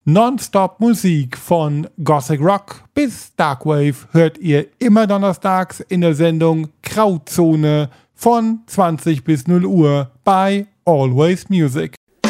Nonstop Musik von Gothic Rock bis Darkwave hört ihr immer donnerstags in der Sendung Grauzone von 20 bis 0 Uhr bei Always Music.